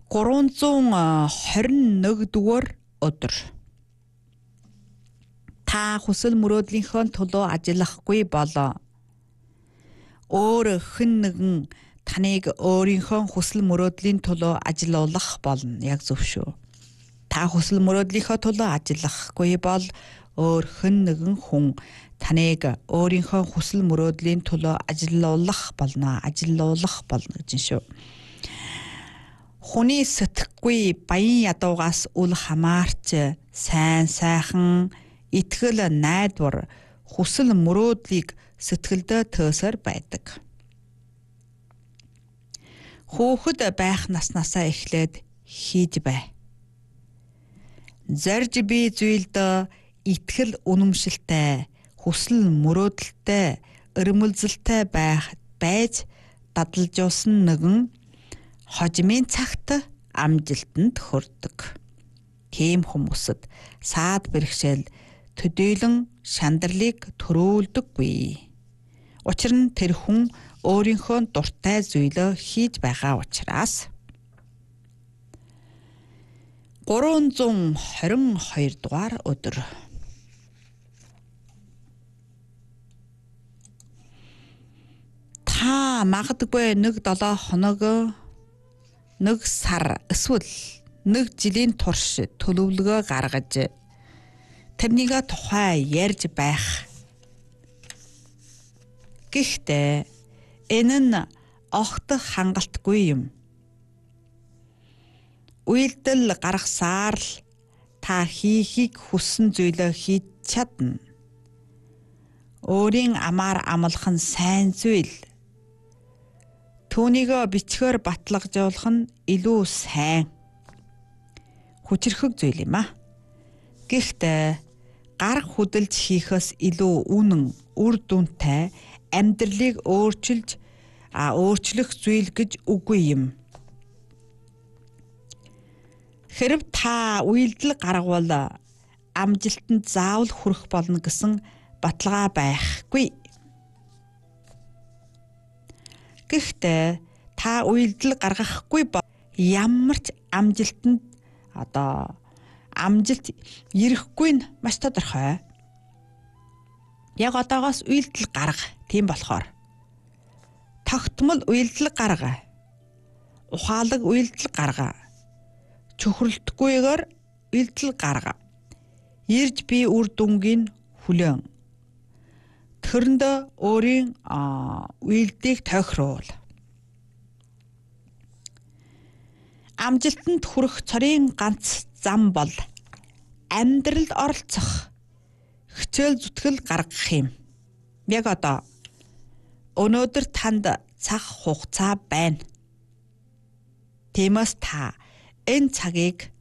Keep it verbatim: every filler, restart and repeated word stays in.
гурван зуун хорин нэг дугаар өдөр. Та хүсэл мөрөөдлийнхөө төлөө ажиллахгүй бол өөр хэн нэгэн таныг өөрийнхөө хүсэл мөрөөдлийн төлөө ажиллуулах болно. Яг зөв шүү. Та хүсэл мөрөөдлийнхөө төлөө ажиллахгүй бол өөр хэн нэгэн хүн таныг өөрийнхөө хүсэл мөрөөдлийн төлөө ажиллуулах болно. Ажиллуулах болно гэж шүү. Хүний сэтгэхгүй баян ядуугаас үл хамаарч сайн сайхан итгэл найдвар хүсэл мөрөөдлийг сэтгэлдээ төөсөр байдаг. Хүүхэд байх наснасаа эхлээд хийж бай. Зорж бий зүйлд итгэл үнэмшилтэй, хүсэл мөрөөдөлтэй, өрмөлзөлтэй байх байж дадалжуулсан нэгэн хожимын цагт амжилтанд хүрдэг. Тийм хүмүүсд саад бэрхшээл төдийлөн шандарлыг төрүүлдэггүй. Учир нь тэр хүн өөрийнхөө дуртай зүйлөө хийж байгаа учраас. гурван зуун хорин хоёр дугаар өдөр. Та магадгүй нэг долоо хоног, нэг сар эсвэл нэг жилийн турш төлөвлөгөө гаргаж тэрнийг тухай ярьж байх. Гэхдээ энэ нь огт хангалтгүй юм. Үйлдэл гаргасаар л та хийхийг хүссэн зүйлөө хийж чадна. Өөрийн амаар амлах нь сайн зүйл. Түүнийгөө бичгээр батлагжуулах нь илүү сайн. Хүчрхэг зүйл юм а. Гэхдээ гарах хөдөлж хийхээс илүү үнэн, үр дүнтэй амьдралыг өөрчилж а өөрчлөх зүйл гэж үгүй юм. Хэрв та үйлдэл гаргавал амжилтанд заавал хүрэх болно гэсэн баталгаа байхгүй. Гэхдээ та үйлдэл гаргахгүй бол ямар ч амжилтанд одоо амжилт ирэхгүй нь маш тодорхой. Яг одоогоос үйлдэл гарга. Тийм болохоор тогтмол үйлдэл гарга. Ухаалаг үйлдэл гарга. Чөхрөлтгүйгээр үйлдэл гарга. Ирж бий үр дүнгийн хүлээн. Тэрэнд өөрийн үйлдэлийг тохируул. Амжилтанд хүрэх цорын ганц зам бол амьдралд оролцох, хичээл зүтгэл гаргах юм. Яг одоо өнөөдөр танд цаг хугацаа байна. Тиймээс та энэ цагийг